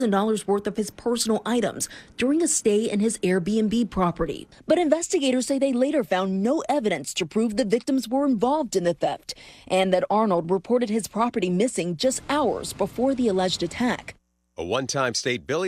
dollars worth of his personal items during a stay in his Airbnb property. But investigators say they later found no evidence to prove the victims were involved in the theft and that Arnold reported his property missing just hours before the alleged attack. A one-time state Billy